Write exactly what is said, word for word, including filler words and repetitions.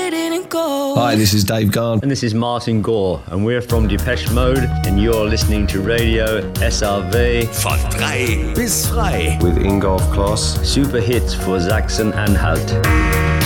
didn't go. Hi, this is Dave Garn. And this is Martin Gore. And we're from Depeche Mode. And you're listening to Radio S R W. Von drei bis frei. With Ingolf Kloss. Super Hits for Sachsen-Anhalt.